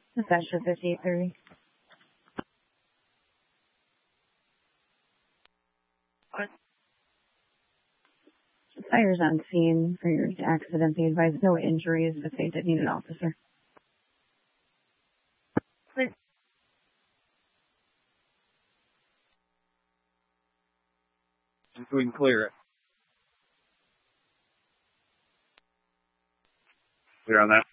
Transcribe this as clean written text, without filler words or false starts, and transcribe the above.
Dispatcher 5830. Fire's on scene for your accident. They advised no injuries, but they did need an officer. Just so we can clear it. Clear on that.